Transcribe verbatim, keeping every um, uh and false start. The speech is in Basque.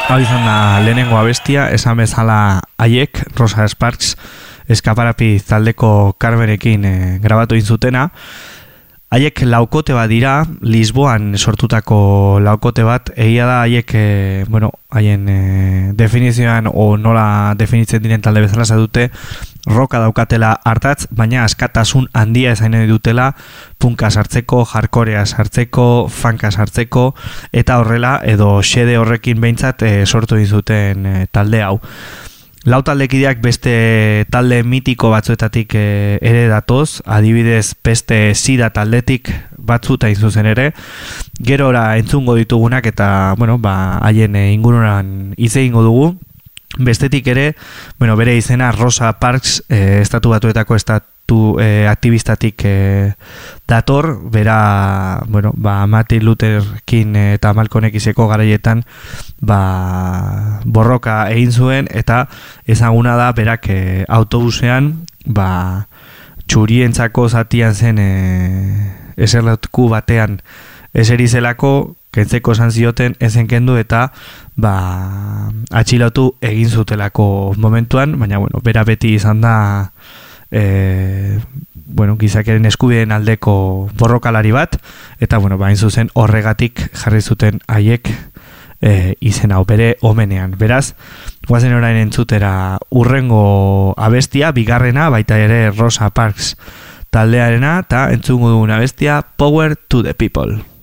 Hau izan da lehenengo abestia, esan bezala haiek, Rosa Sparks, eskaparapi taldeko Carmenekin e, grabatu inzutena. Haiek laukote bat dira, Lisboan sortutako laukote bat, egia da haiek, e, bueno, haien e, definizioan o nola definitzen diren talde bezala zadute, roka daukatela hartatz, baina askatasun handia ezain dutela, punka sartzeko, hardcorea sartzeko, funka sartzeko, eta horrela, edo xede horrekin behintzat e, sortu dizuten e, talde hau. Lau taldekideak beste talde mitiko batzuetatik e, ere datoz, adibidez beste sida taldetik batzuta zuzen ere, gerora entzungo ditugunak eta, bueno, ba, haien e, inguruan hitz egingo dugu. Bestetik ere, bueno, bere izena Rosa Parks, e, estatu batuetako estatu e, aktivistatik e, dator, bera, bueno, ba, Martin Luther King eta Malcolm Xeko garaietan ba, borroka egin zuen, eta ezaguna da berak e, autobusean ba, txurientzako zatian zen e, eserleku batean eseri zelako, kentzeko esan zioten ezen kendu eta ba, atxilotu egin zutelako momentuan, baina bueno, bera beti izan da e, bueno, gizakeren eskubideen aldeko borrokalari bat, eta bueno, bain zuzen horregatik jarri zuten haiek e, izen hau bere omenean. Beraz, guazen orain entzutera urrengo abestia, bigarrena, baita ere Rosa Parks taldearena, eta entzungo dugun abestia Power to the People.